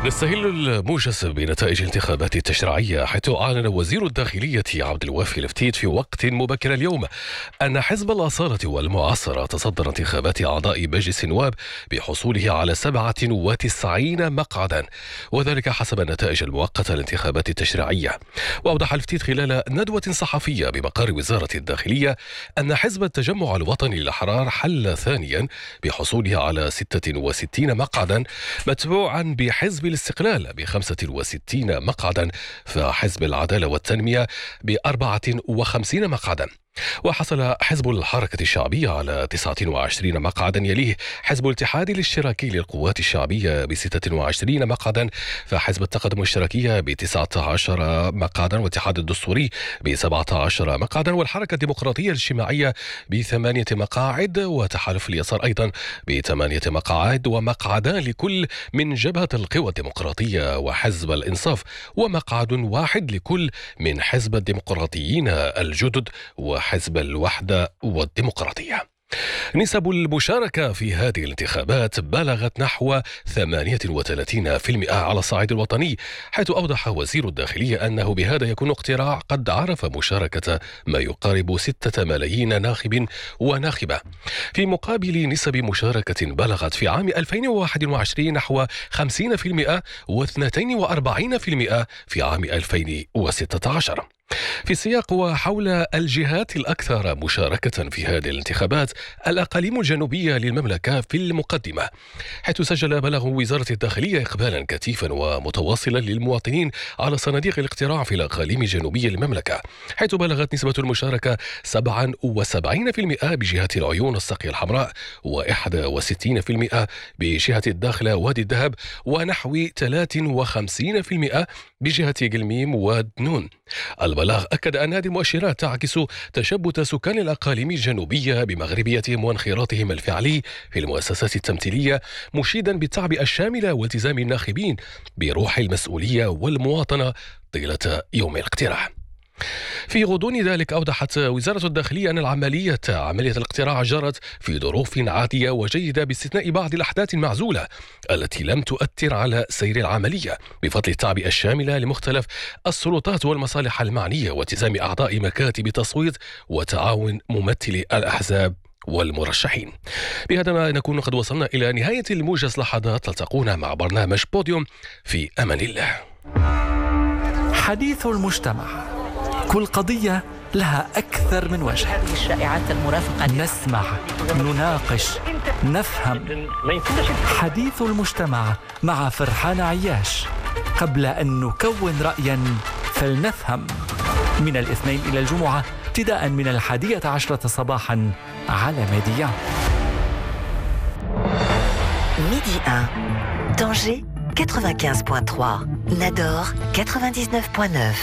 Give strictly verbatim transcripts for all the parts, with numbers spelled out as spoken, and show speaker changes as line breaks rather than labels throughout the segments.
نستهل الموجز بنتائج الانتخابات التشريعية، حيث أعلن وزير الداخلية عبد الوافي الفتيت في وقت مبكر اليوم أن حزب الأصالة والمعاصرة تصدر انتخابات أعضاء مجلس النواب بحصوله على سبعة وتسعين مقعدا، وذلك حسب النتائج المؤقتة للانتخابات التشريعية. وأوضح الفتيت خلال ندوة صحفية بمقر وزارة الداخلية أن حزب التجمع الوطني للأحرار حل ثانيا بحصوله على ستة وستين مقعدا، متبوعا بحزب الاستقلال بخمسة وستين مقعدا، فحزب العدالة والتنمية بأربعة وخمسين مقعدا. وحصل حزب الحركة الشعبية على تسعة وعشرين مقعدا، يليه حزب الاتحاد الاشتراكي للقوات الشعبية بستة وعشرين مقعدا، فحزب التقدم الاشتراكية بتسعة عشر مقعدا، والاتحاد الدستوري بسبعة عشر مقعدا، والحركة الديمقراطية الاجتماعية بثمانية مقاعد، وتحالف اليسار أيضا بثمانية مقاعد، ومقعدان لكل من جبهة القوى الديمقراطية وحزب الإنصاف، ومقعد واحد لكل من حزب الديمقراطيين الجدد وحزب الوحدة والديمقراطية. نسب المشاركة في هذه الانتخابات بلغت نحو ثمانية وثلاثين بالمئة على الصعيد الوطني، حيث أوضح وزير الداخلية أنه بهذا يكون اقتراع قد عرف مشاركة ما يقارب ستة ملايين ناخب وناخبة، في مقابل نسب مشاركة بلغت في عام ألفين وواحد وعشرين نحو خمسين بالمئة واثنين وأربعين بالمئة في عام ألفين وستة عشر. في السياق وحول الجهات الأكثر مشاركة في هذه الانتخابات، الأقاليم الجنوبية للمملكة في المقدمة، حيث سجل بلغ وزارة الداخلية إقبالا كثيفا ومتواصلا للمواطنين على صناديق الاقتراع في الأقاليم الجنوبية للمملكة، حيث بلغت نسبة المشاركة سبعة وسبعين بالمئة بجهة العيون الساقية الحمراء، وواحد وستين بالمئة بجهة الداخلة وادي الذهب، ونحو ثلاثة وخمسين بالمئة بجهة قلميم ودنون. البلاغ أكد أن هذه المؤشرات تعكس تشبت سكان الأقاليم الجنوبية بمغربيتهم وانخراطهم الفعلي في المؤسسات التمثيلية، مشيدا بالتعبئة الشاملة والتزام الناخبين بروح المسؤولية والمواطنة طيلة يوم الاقتراع. في غضون ذلك، أوضحت وزارة الداخلية أن العملية عملية الاقتراع جرت في ظروف عادية وجيدة، باستثناء بعض الأحداث المعزولة التي لم تؤثر على سير العملية، بفضل التعبئة الشاملة لمختلف السلطات والمصالح المعنية، والتزام أعضاء مكاتب التصويت، وتعاون ممثلي الأحزاب والمرشحين. بهذا ما نكون قد وصلنا إلى نهاية الموجز. لحظات تلتقونا مع برنامج بوديوم في أمان الله.
حديث المجتمع، كل قضية لها أكثر من وجه.
هذه الشائعات المرافقة،
نسمع، نناقش، نفهم. حديث المجتمع مع فرحان عياش. قبل أن نكون رأيا فلنفهم، من الاثنين إلى الجمعة ابتداء من الحادية عشرة صباحا على ميديا.
ميدي واحد طنجة quatre-vingt-quinze point trois, Nador quatre-vingt-dix-neuf point neuf.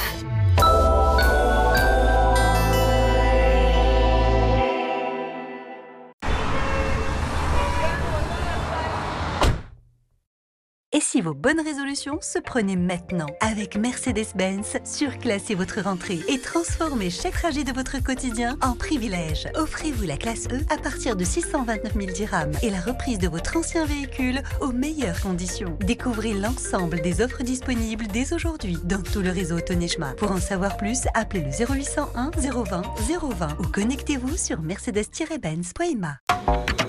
Et si vos bonnes résolutions se prenaient maintenant? Avec Mercedes-Benz, surclassez votre rentrée et transformez chaque trajet de votre quotidien en privilège. Offrez-vous la classe E à partir de six cent vingt-neuf mille dirhams et la reprise de votre ancien véhicule aux meilleures conditions. Découvrez l'ensemble des offres disponibles dès aujourd'hui dans tout le réseau Tonejma. Pour en savoir plus, appelez le zéro huit zéro un zéro vingt zéro vingt ou connectez-vous sur mercedes tiret benz point i m a.